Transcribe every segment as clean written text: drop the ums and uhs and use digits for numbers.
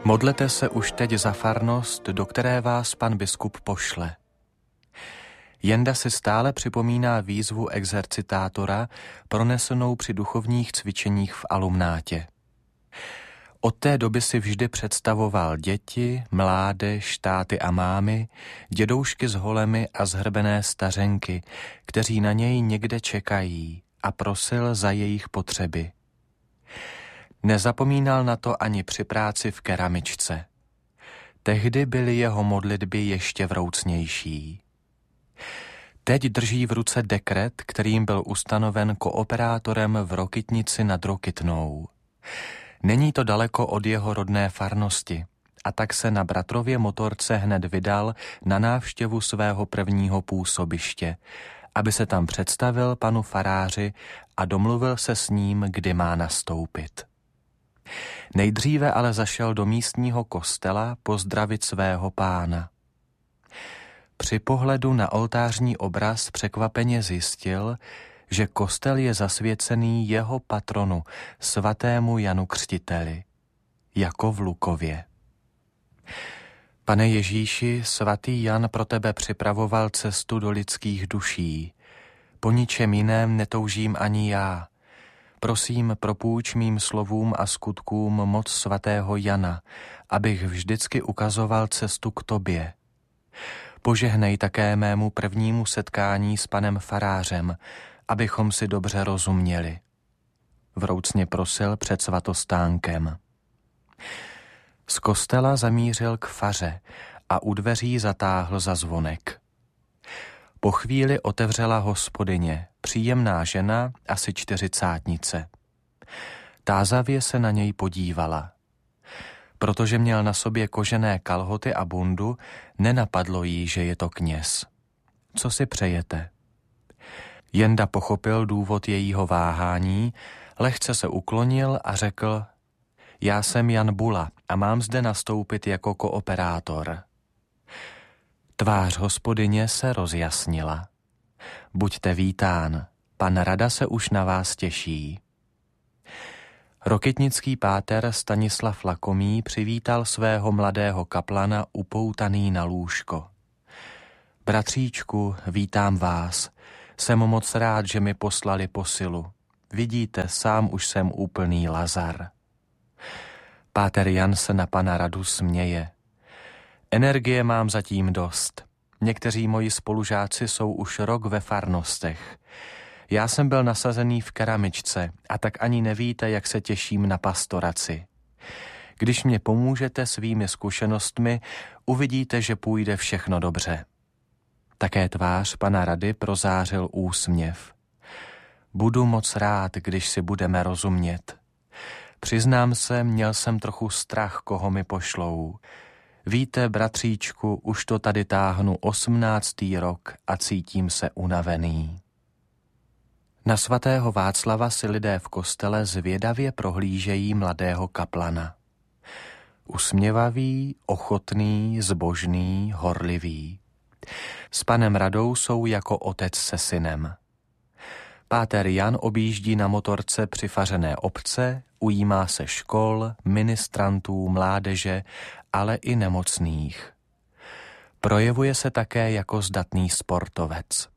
Modlete se už teď za farnost, do které vás pan biskup pošle. Jenda si stále připomíná výzvu exercitátora, pronesenou při duchovních cvičeních v alumnátě. Od té doby si vždy představoval děti, mládež, táty a mámy, dědoušky s holemi a zhrbené stařenky, kteří na něj někde čekají, a prosil za jejich potřeby. Nezapomínal na to ani při práci v keramičce. Tehdy byly jeho modlitby ještě vroucnější. Teď drží v ruce dekret, kterým byl ustanoven kooperátorem v Rokytnici nad Rokytnou. Není to daleko od jeho rodné farnosti, a tak se na bratrově motorce hned vydal na návštěvu svého prvního působiště, aby se tam představil panu faráři a domluvil se s ním, kdy má nastoupit. Nejdříve ale zašel do místního kostela pozdravit svého pána. Při pohledu na oltářní obraz překvapeně zjistil, že kostel je zasvěcený jeho patronu, svatému Janu Křtiteli, jako v Lukově. Pane Ježíši, svatý Jan pro tebe připravoval cestu do lidských duší. Po ničem jiném netoužím ani já. Prosím, propůjč mým slovům a skutkům moc svatého Jana, abych vždycky ukazoval cestu k tobě. Požehnej také mému prvnímu setkání s panem farářem, abychom si dobře rozuměli. Vroucně prosil před svatostánkem. Z kostela zamířil k faře a u dveří zatáhl za zvonek. Po chvíli otevřela hospodyně, příjemná žena, asi 40. Tázavě se na něj podívala. Protože měl na sobě kožené kalhoty a bundu, nenapadlo jí, že je to kněz. Co si přejete? Jenda pochopil důvod jejího váhání, lehce se uklonil a řekl: Já jsem Jan Bula a mám zde nastoupit jako kooperátor. Tvář hospodyně se rozjasnila. Buďte vítán, pan Rada se už na vás těší. Rokytnický páter Stanislav Lakomý přivítal svého mladého kaplana upoutaný na lůžko. Bratříčku, vítám vás. Jsem moc rád, že mi poslali posilu. Vidíte, sám už jsem úplný lazar. Páter Jan se na pana Radu směje. Energie mám zatím dost. Někteří moji spolužáci jsou už rok ve farnostech. Já jsem byl nasazený v keramičce a tak ani nevíte, jak se těším na pastoraci. Když mě pomůžete svými zkušenostmi, uvidíte, že půjde všechno dobře. Také tvář pana Rady prozářil úsměv. Budu moc rád, když si budeme rozumět. Přiznám se, měl jsem trochu strach, koho mi pošlou. Víte, bratříčku, už to tady táhnu 18. rok a cítím se unavený. Na svatého Václava si lidé v kostele zvědavě prohlížejí mladého kaplana. Usměvavý, ochotný, zbožný, horlivý. S panem Radou jsou jako otec se synem. Páter Jan objíždí na motorce přifařené obce, ujímá se škol, ministrantů, mládeže, ale i nemocných. Projevuje se také jako zdatný sportovec.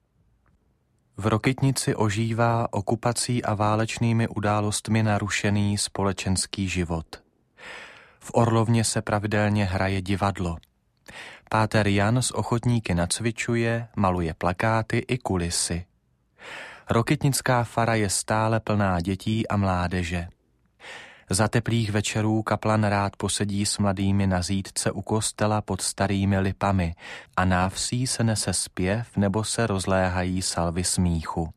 V Rokytnici ožívá okupací a válečnými událostmi narušený společenský život. V Orlovně se pravidelně hraje divadlo. Páter Jan s ochotníky nacvičuje, maluje plakáty i kulisy. Rokytnická fara je stále plná dětí a mládeže. Za teplých večerů kaplan rád posedí s mladými na zídce u kostela pod starými lipami a návsí se nese zpěv nebo se rozléhají salvy smíchu.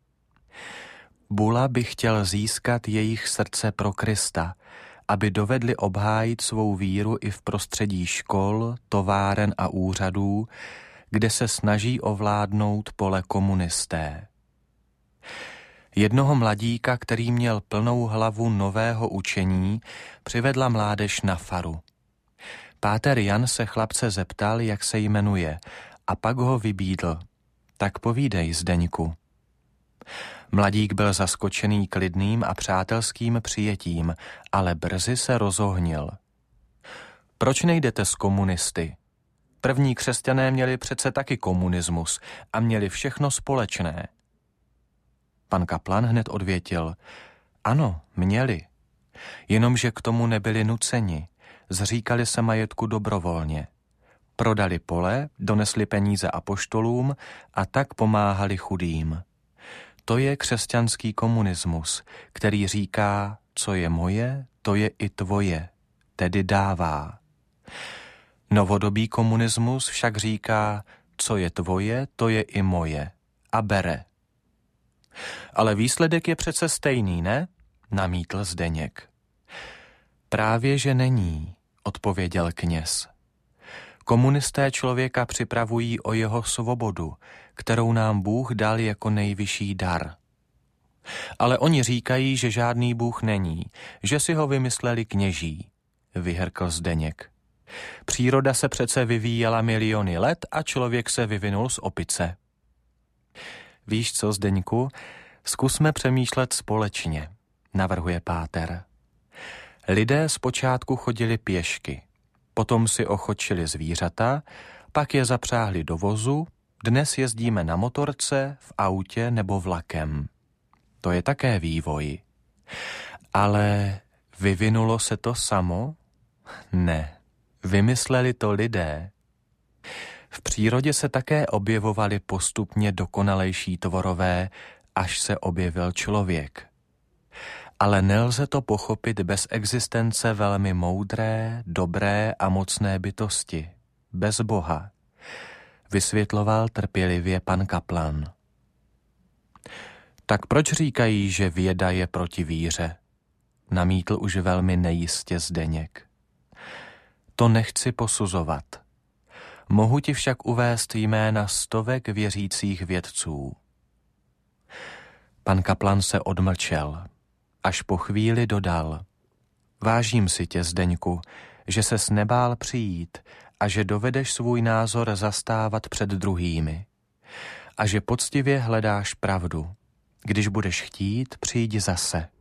Bula by chtěl získat jejich srdce pro Krista, aby dovedli obhájit svou víru i v prostředí škol, továren a úřadů, kde se snaží ovládnout pole komunisté. Jednoho mladíka, který měl plnou hlavu nového učení, přivedla mládež na faru. Páter Jan se chlapce zeptal, jak se jmenuje, a pak ho vybídl. Tak povídej, Zdeňku. Mladík byl zaskočený klidným a přátelským přijetím, ale brzy se rozohnil. Proč nejdete s komunisty? První křesťané měli přece taky komunismus a měli všechno společné. Pan kaplan hned odvětil, ano, měli. Jenomže k tomu nebyli nuceni, zříkali se majetku dobrovolně. Prodali pole, donesli peníze apoštolům a tak pomáhali chudým. To je křesťanský komunismus, který říká, co je moje, to je i tvoje, tedy dává. Novodobý komunismus však říká, co je tvoje, to je i moje a bere. Ale výsledek je přece stejný, ne? Namítl Zdeněk. Právě že není, odpověděl kněz. Komunisté člověka připravují o jeho svobodu, kterou nám Bůh dal jako nejvyšší dar. Ale oni říkají, že žádný Bůh není, že si ho vymysleli kněží, vyhrkl Zdeněk. Příroda se přece vyvíjela miliony let a člověk se vyvinul z opice. Víš co, Zdeňku, zkusme přemýšlet společně, navrhuje páter. Lidé zpočátku chodili pěšky, potom si ochočili zvířata, pak je zapřáhli do vozu, dnes jezdíme na motorce, v autě nebo vlakem. To je také vývoj. Ale vyvinulo se to samo? Ne, vymysleli to lidé. V přírodě se také objevovaly postupně dokonalejší tvorové, až se objevil člověk. Ale nelze to pochopit bez existence velmi moudré, dobré a mocné bytosti, bez Boha, vysvětloval trpělivě pan kaplan. Tak proč říkají, že věda je proti víře? Namítl už velmi nejistě Zdeněk. To nechci posuzovat. Mohu ti však uvést jména stovek věřících vědců. Pan kaplan se odmlčel. Až po chvíli dodal. Vážím si tě, Zdeňku, že ses nebál přijít a že dovedeš svůj názor zastávat před druhými. A že poctivě hledáš pravdu. Když budeš chtít, přijď zase.